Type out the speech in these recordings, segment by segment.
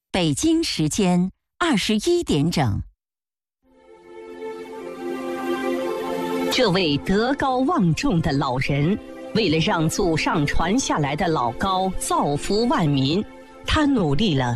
北京时间21点整。这位德高望重的老人，为了让祖上传下来的老高造福万民，他努力了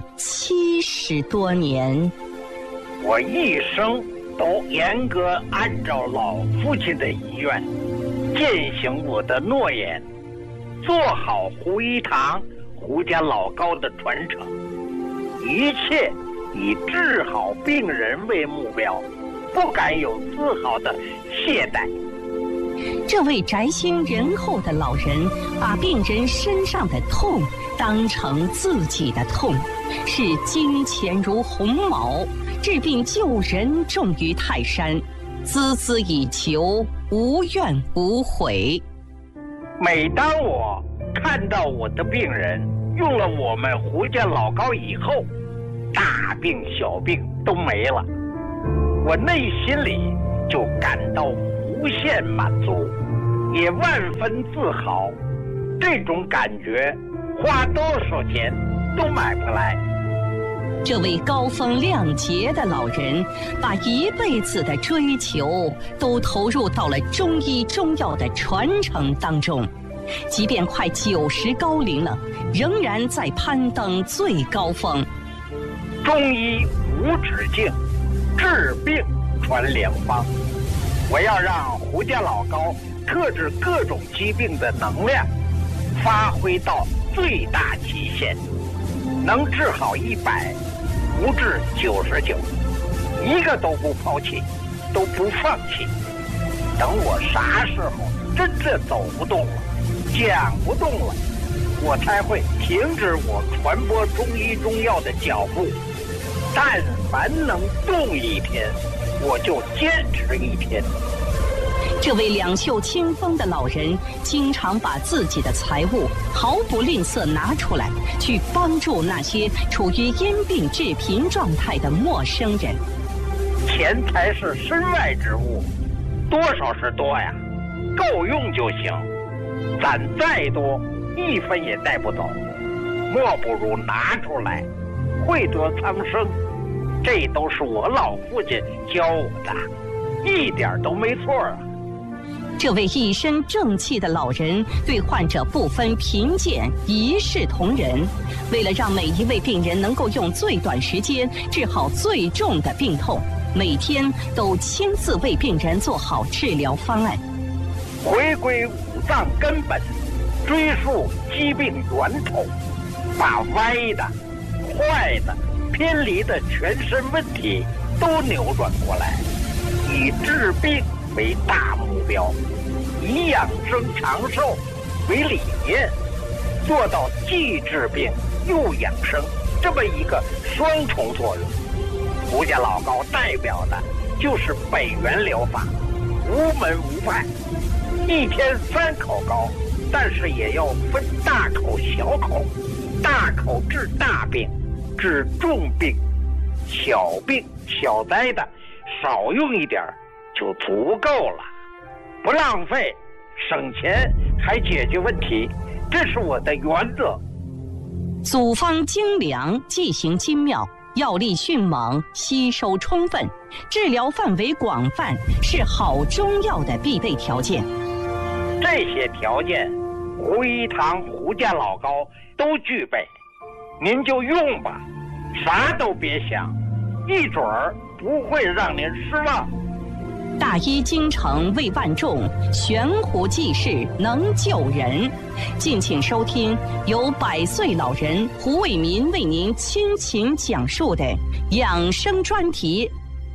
70多年。 我一生都严格按照老父亲的遗愿，践行我的诺言，做好胡一堂、胡家老高的传承，一切以治好病人为目标，不敢有丝毫的懈怠。 这位宅心仁厚的老人，把病人身上的痛当成自己的痛，视金钱如鸿毛，治病救人重于泰山，孜孜以求，无怨无悔。 每当我看到我的病人用了我们胡家老高以后，大病小病都没了，我内心里就感到无限满足，也万分自豪。这种感觉花多少钱都买不来。 这位高风亮节的老人，把一辈子的追求都投入到了中医中药的传承当中，即便快90高龄了，仍然在攀登最高峰。 中医无止境，治病传良方。我要让胡家老高克制各种疾病的能量发挥到最大极限，能治好100，不治99，一个都不抛弃，都不放弃。等我啥时候真正走不动了，讲不动了，我才会停止我传播中医中药的脚步。但凡能动一天，我就坚持一天。 这位两袖清风的老人，经常把自己的财物毫不吝啬拿出来，去帮助那些处于因病致贫状态的陌生人。 钱财是身外之物，多少是多呀，够用就行。攒再多，1分也带不走，莫不如拿出来，惠得苍生。这都是我老父亲教我的，一点都没错啊。 这位一身正气的老人，对患者不分贫贱，一视同仁。为了让每一位病人能够用最短时间治好最重的病痛，每天都亲自为病人做好治疗方案。 回归五脏根本，追溯疾病源头，把歪的、坏的、偏离的全身问题都扭转过来，以治病为大目标，以养生长寿为理念，做到既治病又养生这么一个双重作用。胡家老高代表的就是北元疗法，无门无派，一天3口高，但是也要分大口小口，大口治大病，治重病，小病小灾的少用一点就足够了，不浪费，省钱还解决问题，这是我的原则。 组方精良，剂型精妙，药力迅猛，吸收充分，治疗范围广泛，是好中药的必备条件。 这些条件，胡一堂、胡家老高都具备，您就用吧，啥都别想，一准儿不会让您失望。 大医精诚为万众，悬壶济世能救人。敬请收听由100岁老人胡伟民为您倾情讲述的养生专题。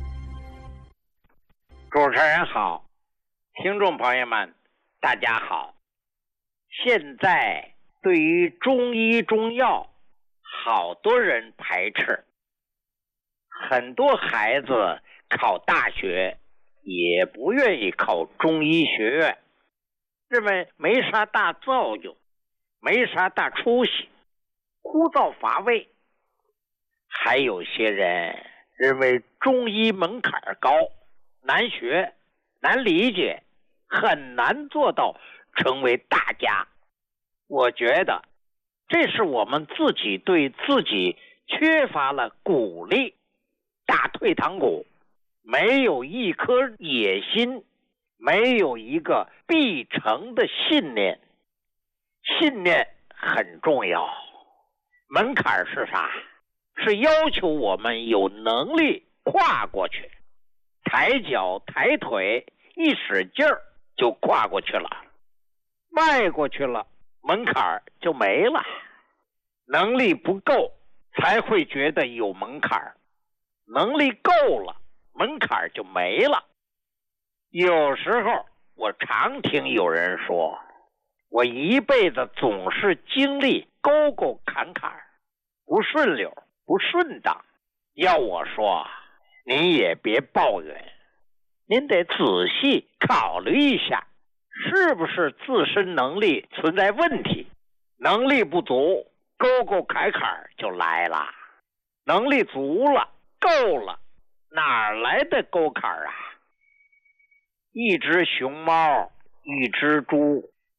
主持人好，听众朋友们大家好。现在对于中医中药，好多人排斥，很多孩子考大学也不愿意考中医学院，认为没啥大作用，没啥大出息，枯燥乏味。还有些人认为中医门槛高，难学，难理解，很难做到成为大家。我觉得这是我们自己对自己缺乏了鼓励，打退堂鼓，没有一颗野心，没有一个必成的信念。信念很重要。门槛是啥？是要求我们有能力跨过去，抬脚抬腿一使劲儿就跨过去了，迈过去了，门槛就没了。能力不够才会觉得有门槛，能力够了，门槛就没了。有时候我常听有人说，我一辈子总是经历沟沟坎坎，不顺溜，不顺当。要我说，您也别抱怨，您得仔细考虑一下，是不是自身能力存在问题？能力不足，沟沟坎坎就来了。能力足了，够了，哪来的沟坎啊？一只熊猫，一只猪，